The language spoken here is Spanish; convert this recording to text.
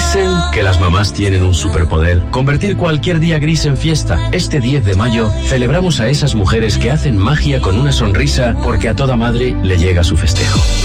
Dicen que las mamás tienen un superpoder, convertir cualquier día gris en fiesta. Este 10 de mayo celebramos a esas mujeres que hacen magia con una sonrisa porque a toda madre le llega su festejo.